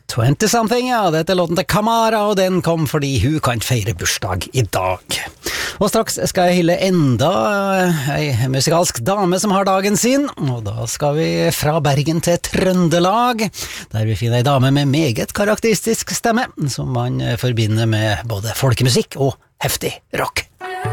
20-something, ja, dette er låten til Kamara, og den kom fordi hun kan feire bursdag i dag. Og straks skal jeg hylle enda en musikalsk dame som har dagen sin, og da skal vi fra Bergen til Trøndelag, der vi finner en dame med meget karakteristisk stemme, som man forbinder med både folkemusikk og heftig rock.